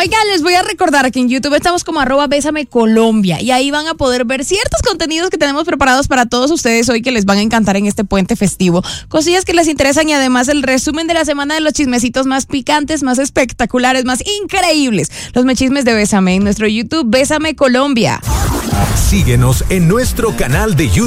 Oigan, les voy a recordar que en YouTube estamos como @BésameColombia y ahí van a poder ver ciertos contenidos que tenemos preparados para todos ustedes hoy que les van a encantar en este puente festivo. Cosillas que les interesan y además el resumen de la semana de los chismecitos más picantes, más espectaculares, más increíbles. Los mechismes de Bésame en nuestro YouTube, Bésame Colombia. Síguenos en nuestro canal de YouTube.